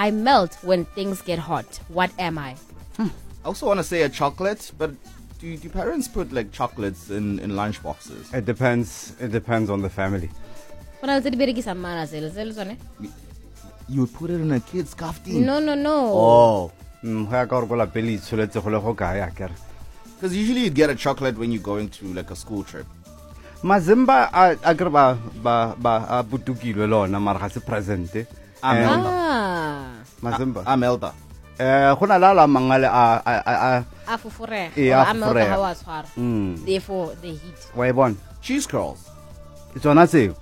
I melt when things get hot. What am I? I also want to say a chocolate, but do parents put like chocolates in lunch boxes? It depends on the family. You would put it in a kid's kaftin. No. Because usually you'd get a chocolate when you're going to like a school trip. Mazimba agrba ba butukilwe lona mara ga se present. Mazimba. Amelba. Gona la mangale a Afufure. Yeah, Amelba ha wa tshwara. Therefore the heat. wa ibona. Cheese curls. It's on that say.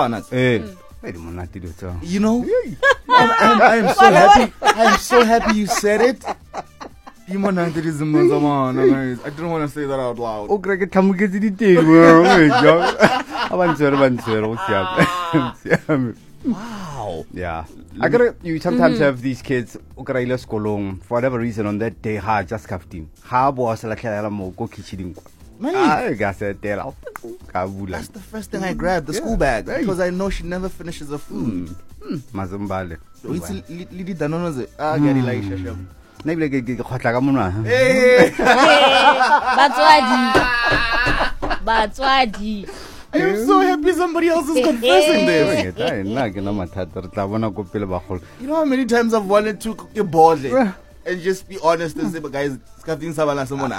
You know, I'm so happy. I'm so happy you said it. I didn't want to say that out loud. O kre ke thamuketse diteng Wow. Yeah. You sometimes have these kids for whatever reason on that day ha just kafting. Ha bo sa la tlhela mo go kitchen kwa. That's the first thing I grabbed, the school bag, because I know she never finishes her food. Mazumbale. Batswadi. I am so happy somebody else is confessing this. You know how many times I've wanted to cook a ball and just be honest and say, but guys, someone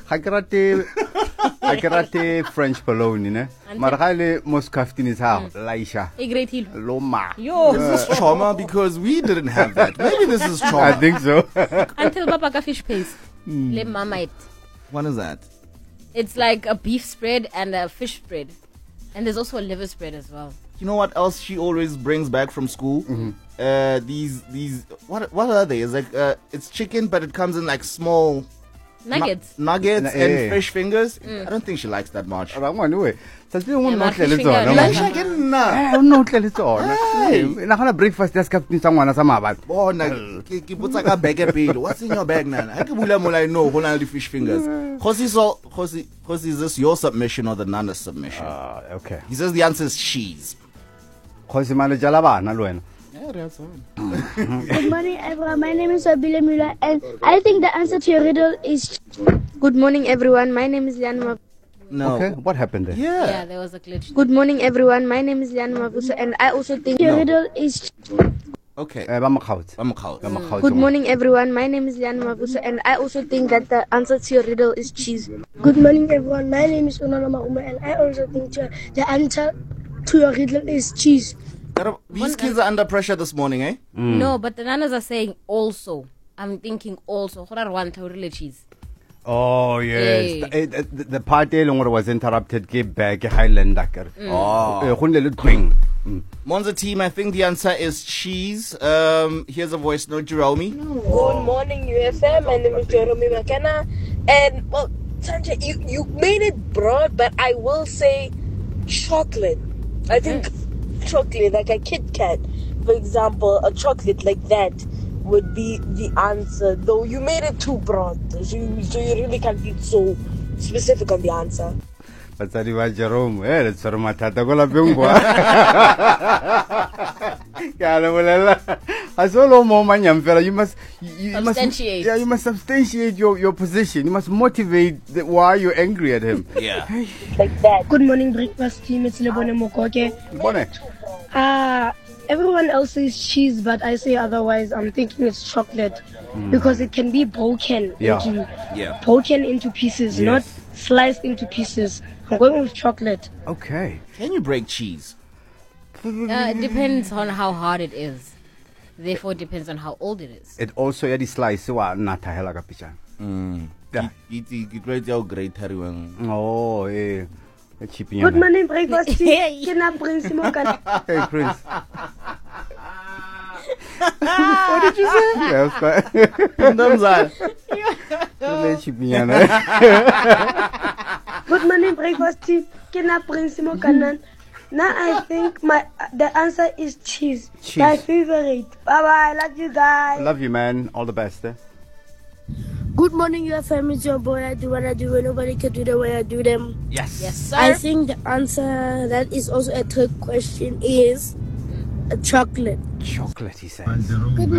I karate French bologna, ne? Marale moskaftin is how Laisha. Loma. Yo. This is trauma because we didn't have that. Maybe this is trauma. I think so. Until Papa ka fish paste. Le mamait. What is that? It's like a beef spread and a fish spread. And there's also a liver spread as well. You know what else she always brings back from school? These what are they? It's like it's chicken, but it comes in like small nuggets and fish fingers. I don't think she likes that much. Fish finger. Breakfast just kept someone sa mabal. What's in your bag, Nana? I can know only fish fingers. Khosi, is this your submission or the Nana's submission? Okay. He says the answer is cheese. Khosi mane jalabana lwena. Good morning, everyone. My name is Abile Müller, and I think the answer to your riddle is. Good morning, everyone. My name is Liana. No. Okay, what happened there? Yeah, there was a glitch. Good morning, everyone. My name is Liana Mavuso, and I also think your riddle is. Okay. Good morning, everyone. My name is Liana Mavuso, and I also think that the answer to your riddle is cheese. Good morning, everyone. My name is Unana Mahuma, and I also think the answer to your riddle is cheese. These kids are under pressure this morning, eh? No, but the nanas are saying also. I'm thinking also. Cheese. Oh, yes. The party was interrupted. Get back, Highlander. Monza team, I think the answer is cheese. Here's a voice note, Jerome. Good morning, UFM. My name is Jerome McKenna. And, well, Sanjay, you made it broad, but I will say chocolate. I think chocolate, like a Kit Kat, for example, a chocolate like that would be the answer. Though you made it too broad, so you really can't be so specific on the answer. But Jerome, it's for Matata Gola Bungwa. As all moment, you must substantiate your position. You must motivate why you're angry at him. Yeah. Like that. Good morning, breakfast team. It's Lebone Mokoke. Everyone else says cheese, but I say otherwise. I'm thinking it's chocolate because it can be broken into pieces, not sliced into pieces. I'm going with chocolate. Okay. Can you break cheese? It depends on how hard it is. Therefore, it depends on how old it is. It also had slice nata hela kapicha. Yeah. Oh, yeah. Good morning, breakfast team. Hey, Prince. What did you say? Good morning, breakfast team. Now I think the answer is cheese. My favorite. Bye bye. Love you guys. Love you, man. All the best. Good morning, your family. It's your boy. I do what I do, and nobody can do the way I do them. Yes, sir. I think the answer that is also a trick question is a chocolate. Chocolate, he says. Good